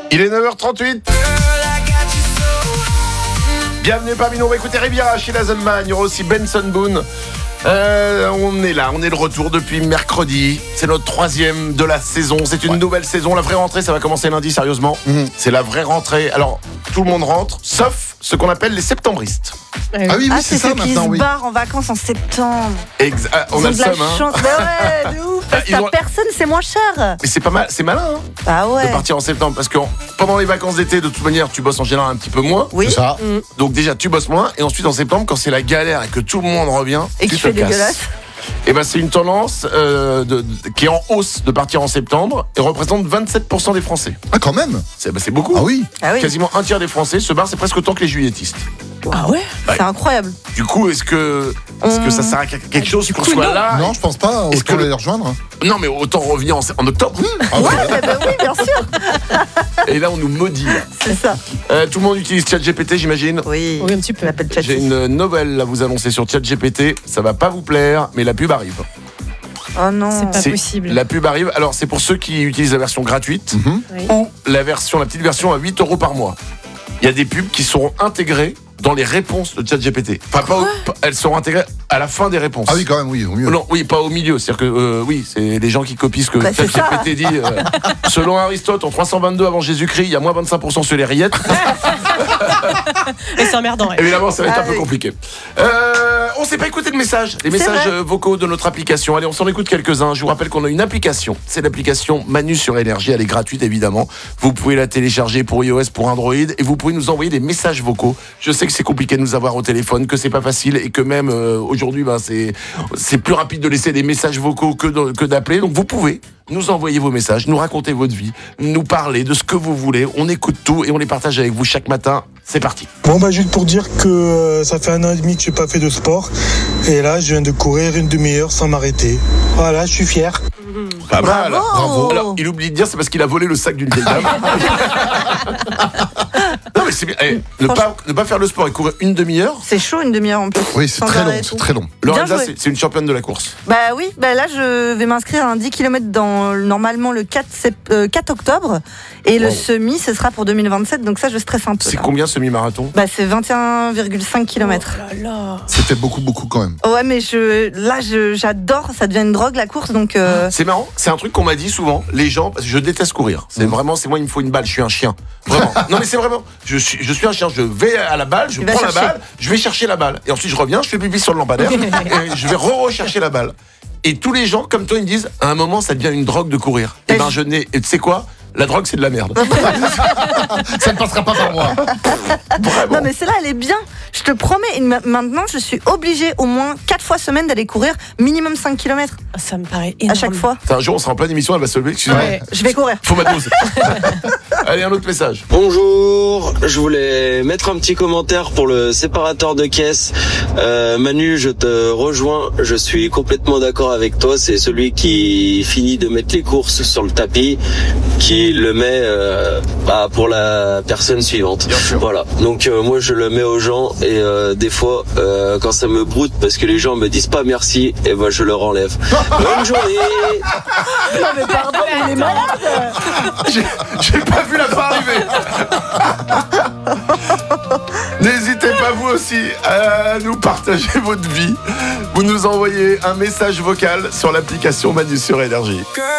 Il est 9h38. Bienvenue parmi nous, on va écouter Riviera chez Lazenman. Il y aura aussi Benson Boone. On est là, on est de retour depuis mercredi. C'est notre 3e de la saison. C'est une nouvelle saison. La vraie rentrée, ça va commencer lundi, sérieusement. C'est la vraie rentrée. Alors, tout le monde rentre, sauf ce qu'on appelle les septembristes. Ah oui, c'est ça ceux qui maintenant, se oui. barrent en vacances en septembre. On Ils a ont le de la seum, hein. chance. Bah ouais, de ouf. Parce Ils ont- qu'à personne, c'est moins cher. Mais c'est pas mal, c'est malin, hein, Bah de ouais. partir en septembre. Parce que pendant les vacances d'été, de toute manière, tu bosses en général un petit peu moins. Oui. C'est ça. Donc déjà, tu bosses moins. Et ensuite, en septembre, quand c'est la galère et que tout le monde revient, Et tu qui te fait casses. dégueulasse. Et ben c'est une tendance qui est en hausse de partir en septembre et représente 27% des Français. Ah, quand même. C'est beaucoup. Ah oui. Ah oui. Quasiment un tiers des Français se barrent, c'est presque autant que les juilletistes. Ah ouais? C'est incroyable. Du coup, est-ce que ça sert à quelque chose qu'on soit là? Non, je pense pas. Est-ce Autant que les rejoindre. Non, mais autant revenir en octobre. Ah ouais. Bah oui, bien sûr. Et là, on nous maudit. C'est ça. Tout le monde utilise ChatGPT, j'imagine. Oui. Oui, un petit peu. On appelle J'ai une nouvelle à vous annoncer sur ChatGPT. Ça va pas vous plaire, mais la pub arrive. Oh non. C'est pas possible. La pub arrive. Alors, c'est pour ceux qui utilisent la version gratuite Oui. ou la petite version à 8 € par mois. Il y a des pubs qui seront intégrées dans les réponses de ChatGPT. Enfin, elles seront intégrées à la fin des réponses. Ah oui, quand même, oui, au mieux. Non, oui, pas au milieu. C'est-à-dire que, oui, c'est les gens qui copient ce que Bah, c'est ChatGPT dit. Selon Aristote, en 322 avant Jésus-Christ, il y a moins 25% sur les rillettes. Et c'est emmerdant. Ouais. Évidemment, ça va être Ah un peu oui. compliqué. On s'est pas écouté de messages. Les C'est messages vrai. vocaux de notre application. Allez, on s'en écoute quelques-uns. Je vous rappelle qu'on a une application. C'est l'application Manu sur Énergie. Elle est gratuite, évidemment. Vous pouvez la télécharger pour iOS, pour Android. Et vous pouvez nous envoyer des messages vocaux. Je sais que c'est compliqué de nous avoir au téléphone, que c'est pas facile. Et que même aujourd'hui, c'est plus rapide de laisser des messages vocaux que d'appeler. Donc vous pouvez nous envoyer vos messages, nous raconter votre vie, nous parler de ce que vous voulez. On écoute tout et on les partage avec vous chaque matin. C'est parti. Bon bah juste pour dire que ça fait 1 an et demi que je n'ai pas fait de sport et là je viens de courir une demi-heure sans m'arrêter. Voilà, je suis fier. Pas mal. Bravo. Alors, il oublie de dire, c'est parce qu'il a volé le sac d'une vieille dame. Non, mais c'est bien. Ne pas faire le sport et courir une demi-heure. C'est chaud une demi-heure en plus. Oui, c'est Sans très arrêt long, et c'est tout. très long. Lorenza, joué. c'est une championne de la course. Bah oui, bah là je vais m'inscrire à un 10 km normalement le 4 octobre et le Wow. semi ce sera pour 2027 donc ça je stresse un peu. C'est là. combien semi-marathon? Bah c'est 21,5 km. Oh là là. C'était beaucoup quand même. Ouais mais j'adore, ça devient une drogue la course donc C'est marrant, c'est un truc qu'on m'a dit souvent. Les gens, parce que je déteste courir. C'est vraiment, c'est moi, il me faut une balle. Je suis un chien. Vraiment. Non, mais c'est vraiment. Je suis un chien. Je vais à la balle, je Tu vas prends la chercher. balle, je vais chercher la balle. Et ensuite, je reviens, je fais pipi sur le lampadaire et je vais rechercher la balle. Et tous les gens, comme toi, ils me disent, à un moment, ça devient une drogue de courir. Et ben, et tu sais quoi? La drogue, c'est de la merde. Ça ne passera pas par moi. Vraiment. non mais celle-là elle est bien. Je te promets maintenant je suis obligée au moins 4 fois semaine d'aller courir minimum 5 km Ça me paraît à énorme. chaque fois. Un jour, on sera en pleine émission, elle va se lever. Excusez-moi. Ouais. Je vais courir. Faut ma dose. Allez, un autre message. Bonjour, je voulais mettre un petit commentaire pour le séparateur de caisse. Manu, je te rejoins, je suis complètement d'accord avec toi, c'est celui qui finit de mettre les courses sur le tapis, qui le met pour la personne suivante. Bien sûr. Voilà, donc moi je le mets aux gens et des fois quand ça me broute parce que les gens me disent pas merci, et ben je leur enlève. Bonne journée. Non mais pardon, mais il est malade. J'ai pas vu la fin arriver. N'hésitez pas vous aussi à nous partager votre vie. Vous nous envoyez un message vocal sur l'application Manu sur Énergie.